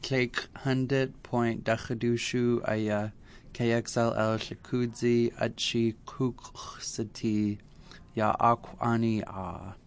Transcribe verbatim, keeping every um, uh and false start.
Cake hundred point Dachadushu Aya K X L L Shakudzi Achi Kuksati Ya Akwani Ah